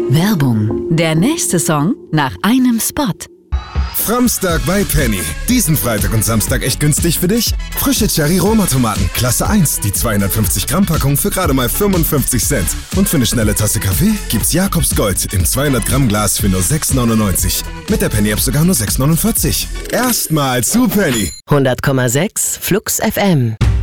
Werbung. Der nächste Song nach einem Spot. Framstag bei Penny. Diesen Freitag und Samstag echt günstig für dich? Frische Cherry-Roma-Tomaten, Klasse 1, die 250 Gramm Packung für gerade mal 55 Cent. Und für eine schnelle Tasse Kaffee gibt's Jakobs Gold im 200 Gramm Glas für nur 6,99. Mit der Penny-App sogar nur 6,49. Erstmal zu Penny. 100,6 Flux FM.